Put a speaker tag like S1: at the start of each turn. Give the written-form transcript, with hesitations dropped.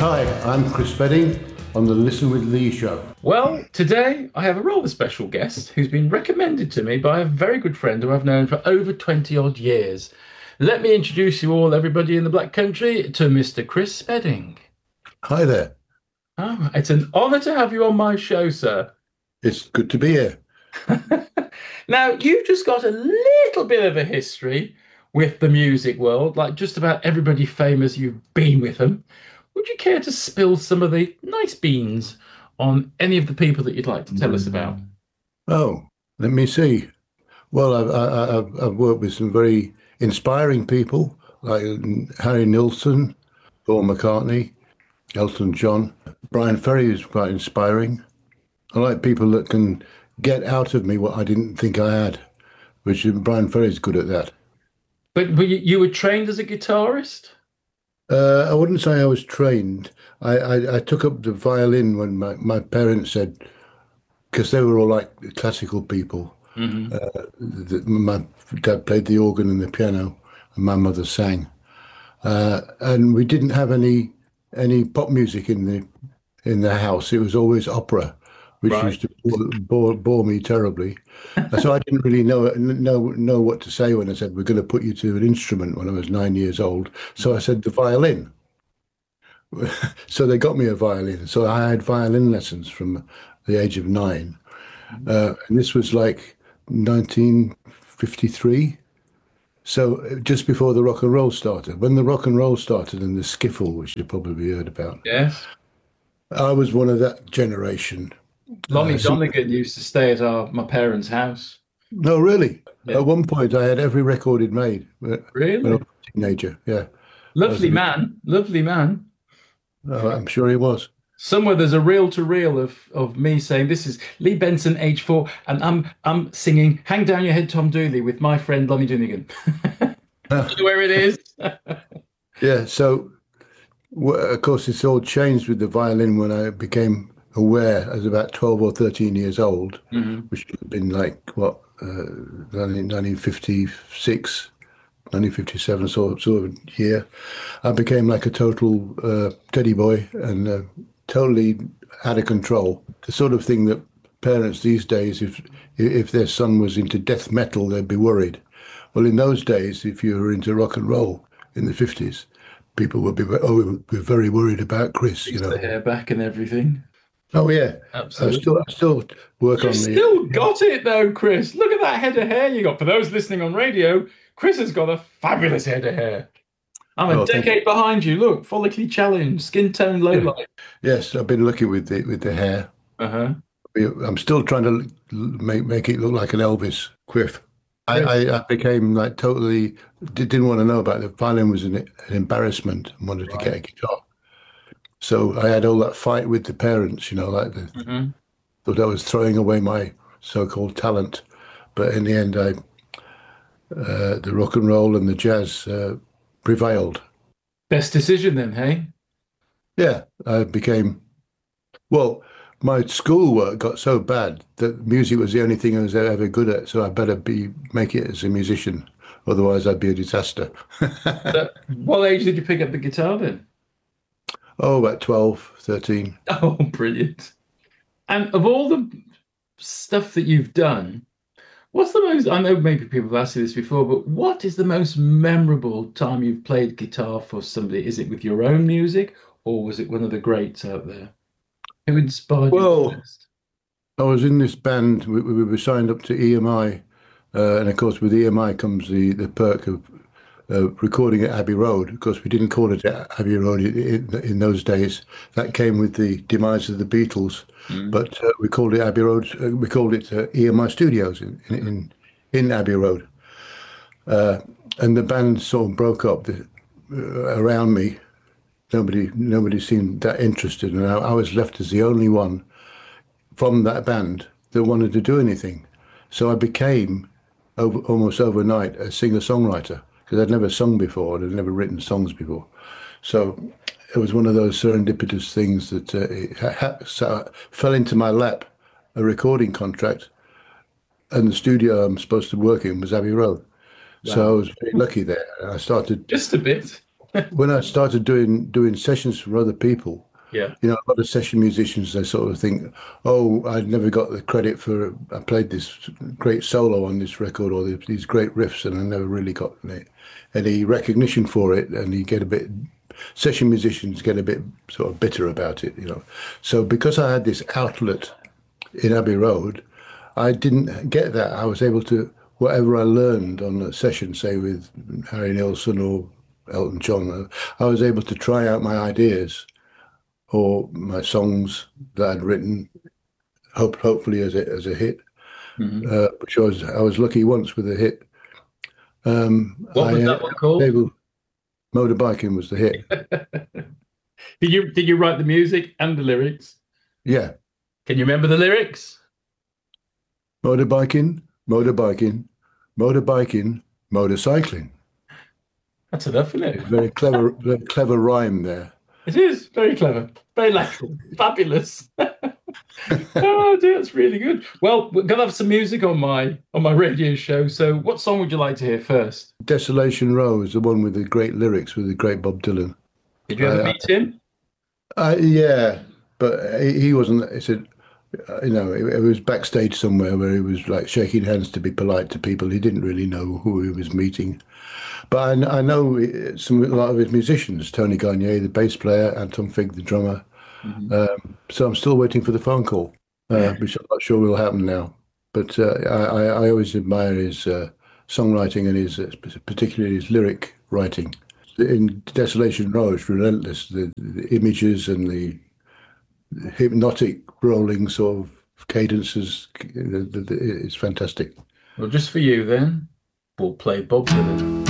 S1: Hi, I'm Chris Spedding on the Listen with Lee show.
S2: Well, today I have a rather special guest who's been recommended to me by a very good friend who I've known for over 20 odd years. Let me introduce you all, everybody in the Black Country, to Mr. Chris Spedding.
S1: Hi there.
S2: Oh, it's an honor to have you on my show, sir.
S1: It's good to be here.
S2: Now, you've just got a little bit of a history with the music world, like just about everybody famous, you've been with them. Would you care to spill some of the nice beans on any of the people that you'd like to tell us about?
S1: Oh, let me see. Well, I've worked with some very inspiring people like Harry Nilsson, Paul McCartney, Elton John. Brian Ferry is quite inspiring. I like people that can get out of me what I didn't think I had, which Brian Ferry's good at that.
S2: But you were trained as a guitarist?
S1: I wouldn't say I was trained. I took up the violin when my parents said, because they were all like classical people.
S2: Hmm.
S1: My dad played the organ and the piano, and my mother sang. And we didn't have any pop music in the house. It was always opera, which
S2: Right.
S1: used to bore me terribly. So I didn't really know what to say when I said we're going to put you to an instrument when I was 9 years old. So I said the violin. So they got me a violin. So I had violin lessons from the age of 9. And this was like 1953. So just before the rock and roll started. When the rock and roll started and the skiffle, which you probably heard about,
S2: Yes.
S1: I was one of that generation.
S2: Lonnie
S1: So,
S2: Donegan used to stay at my parents' house.
S1: no, really.
S2: Yeah.
S1: At one point, I had every record he'd made when I was
S2: Really?
S1: a teenager. Yeah, I was a
S2: Lovely
S1: bit,
S2: man. Lovely man.
S1: I'm sure he was.
S2: Somewhere there's a reel to reel of me saying this is Lee Benson, age 4, and I'm singing "Hang Down Your Head, Tom Dooley" with my friend Lonnie Donegan. You know where it is?
S1: Yeah, so of course, it's all changed with the violin when I became aware as about 12 or 13 years old,
S2: Hmm.
S1: which would have been like, what, 1956, 1957 sort of year. I became like a total teddy boy and totally out of control. The sort of thing that parents these days, if their son was into death metal, they'd be worried. Well, in those days, if you were into rock and roll in the 50s, people would be, oh, we're very worried about Chris, you
S2: Fix the
S1: know.
S2: hair back and everything.
S1: Oh yeah,
S2: Absolutely.
S1: I still work
S2: You've
S1: on the.
S2: still got it though, Chris. Look at that head of hair you got. For those listening on radio, Chris has got a fabulous head of hair. I'm a
S1: Oh, thank you.
S2: decade behind you. Look, follically challenged, skin tone low
S1: Yeah.
S2: light.
S1: Yes, I've been lucky with the hair.
S2: Uh-huh.
S1: I'm still trying to make it look like an Elvis quiff.
S2: Really?
S1: I became like totally didn't want to know about it. The violin was an embarrassment and wanted to get
S2: Right.
S1: a guitar. So I had all that fight with the parents, you know, like
S2: Hmm.
S1: thought I was throwing away my so-called talent. But in the end, the rock and roll and the jazz prevailed.
S2: Best decision then, hey?
S1: Yeah, I became well. My schoolwork got so bad that music was the only thing I was ever good at. So I better make it as a musician, otherwise I'd be a disaster.
S2: So, what age did you pick up the guitar then?
S1: Oh, about 12, 13.
S2: Oh, brilliant. And of all the stuff that you've done, what's the most, I know maybe people have asked you this before, but what is the most memorable time you've played guitar for somebody? Is it with your own music or was it one of the greats out there? Who inspired you the
S1: Well,
S2: most?
S1: I was in this band. We were signed up to EMI, and of course, with EMI comes the perk of recording at Abbey Road. Of course, we didn't call it Abbey Road in those days. That came with the demise of the Beatles,
S2: Mm.
S1: but we called it Abbey Road. We called it EMI Studios in Abbey Road, and the band sort of broke up around me. Nobody seemed that interested, and I was left as the only one from that band that wanted to do anything. So I became almost overnight a singer-songwriter because I'd never sung before and I'd never written songs before. So it was one of those serendipitous things that so fell into my lap, a recording contract, and the studio I'm supposed to work in was Abbey Road. So I
S2: Wow.
S1: was very lucky there. I started
S2: Just a bit.
S1: when I started doing sessions for other people,
S2: Yeah.
S1: you know, a lot of session musicians, they sort of think, oh, I never got the credit for, I played this great solo on this record or these great riffs, and I never really got any recognition for it. And you get a bit, session musicians get a bit sort of bitter about it, you know. So because I had this outlet in Abbey Road, I didn't get that. I was able to, whatever I learned on a session, say with Harry Nilsson or Elton John, I was able to try out my ideas or my songs that I'd written, hopefully as a hit,
S2: Mhm.
S1: which I was lucky once with a hit.
S2: What was that one called?
S1: Able, Motorbiking was the hit.
S2: Did you write the music and the lyrics?
S1: Yeah,
S2: Can you remember the lyrics?
S1: motorbiking, motorbiking, motorbiking, motorcycling.
S2: That's enough, isn't it?
S1: Very clever rhyme there.
S2: It is very clever, very like fabulous. Oh dear, that's really good. Well, we're gonna have some music on my radio show. So, what song would you like to hear first?
S1: Desolation Row is the one with the great lyrics with the great Bob Dylan.
S2: Did you ever meet him?
S1: Yeah, but he wasn't. It's a, you know, it was backstage somewhere where he was like shaking hands to be polite to people. He didn't really know who he was meeting. But I know a lot of his musicians, Tony Garnier, the bass player, Anton Fig, the drummer.
S2: Mhm.
S1: So I'm still waiting for the phone call, which I'm not sure will happen now. But I always admire his songwriting and his, particularly his lyric writing. In Desolation Row, it's relentless. The images and the hypnotic rolling sort of cadences, it's fantastic.
S2: Well, just for you then, we'll play Bob Dylan.